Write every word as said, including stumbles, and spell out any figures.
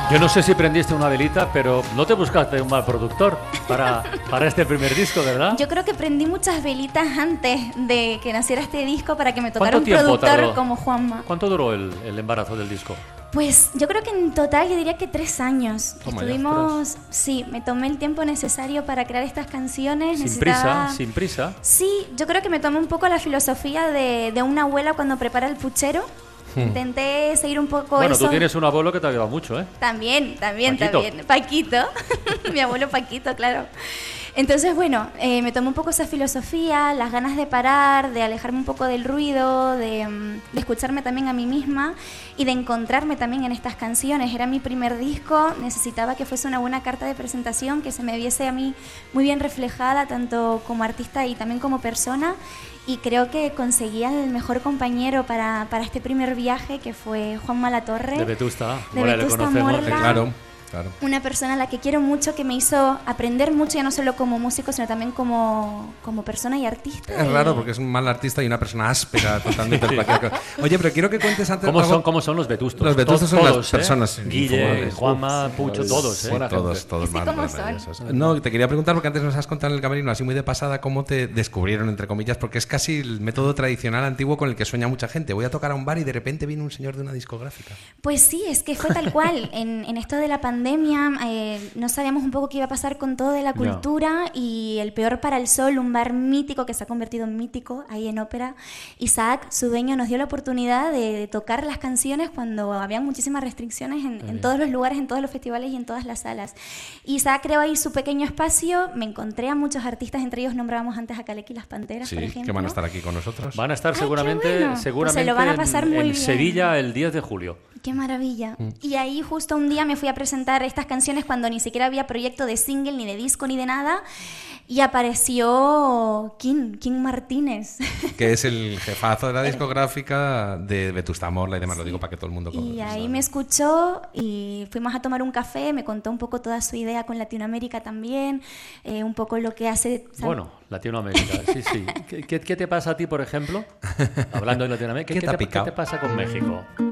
Yo no sé si prendiste una velita, pero no te buscaste un mal productor para, para este primer disco, ¿verdad? Yo creo que prendí muchas velitas antes de que naciera este disco para que me tocara un tiempo productor tardó? como Juanma. ¿Cuánto duró el, el embarazo del disco? Pues yo creo que en total yo diría que tres años. Toma ya, Estuvimos, sí, me tomé el tiempo necesario para crear estas canciones. Sin Necesitaba... prisa, sin prisa. Sí, yo creo que me tomé un poco la filosofía de, de una abuela cuando prepara el puchero. Intenté seguir un poco Bueno, eso. tú tienes un abuelo que te ha ayudado mucho, ¿eh? También, también, Paquito. también. Paquito, mi abuelo Paquito, claro. Entonces, bueno, eh, me tomé un poco esa filosofía, las ganas de parar, de alejarme un poco del ruido, de, um, de escucharme también a mí misma y de encontrarme también en estas canciones. Era mi primer disco, necesitaba que fuese una buena carta de presentación, que se me viese a mí muy bien reflejada, tanto como artista y también como persona. Y creo que conseguí al mejor compañero para, para este primer viaje, que fue Juanma Latorre. De Vetusta, de Morla, le Vetusta conocemos. Morla. Claro, claro. Una persona a la que quiero mucho, que me hizo aprender mucho, ya no solo como músico, sino también como, como persona y artista. Es y... raro porque es un mal artista y una persona áspera totalmente. Oye, pero quiero que cuentes antes ¿Cómo algo... son, ¿Cómo son los vetustos? Los vetustos son las personas ¿eh? Guille, infumables. Juanma, Uf, Pucho, sí, todos, sí, ¿eh? Buena todos, gente. todos Es que más ¿cómo son? maravillosos. No, te quería preguntar porque antes nos has contado en el camerino así muy de pasada cómo te descubrieron, entre comillas, porque es casi el método tradicional antiguo con el que sueña mucha gente. Voy a tocar a un bar y de repente viene un señor de una discográfica. Pues sí, es que fue tal cual. En, en esto de la pandemia eh, no sabíamos un poco qué iba a pasar con todo de la cultura no. y el Peor para el Sol, un bar mítico que se ha convertido en mítico ahí en Ópera. Isaac, su dueño, nos dio la oportunidad de, de tocar las canciones cuando había muchísimas restricciones en, en todos los lugares, en todos los festivales y en todas las salas. Isaac creó ahí su pequeño espacio, me encontré a muchos artistas, entre ellos nombrábamos antes a Kaleki y las Panteras, Sí, por ejemplo. que van a estar aquí con nosotros. Van a estar Ay, seguramente, qué bueno. seguramente Pues se lo van a pasar en, muy en bien. Sevilla el diez de julio. ¡Qué maravilla! Mm. Y ahí justo un día me fui a presentar estas canciones cuando ni siquiera había proyecto de single, ni de disco, ni de nada. Y apareció King, King Martínez. Que es el jefazo de la discográfica de Vetusta Morla y demás, sí. Lo digo para que todo el mundo conozca. Y ahí me escuchó y fuimos a tomar un café, me contó un poco toda su idea con Latinoamérica también, eh, un poco lo que hace... ¿sabes? Bueno, Latinoamérica, sí, sí. ¿Qué, qué, ¿Qué te pasa a ti, por ejemplo? Hablando de Latinoamérica, ¿qué, ¿Qué, ¿qué, te, te, ¿qué te pasa con México?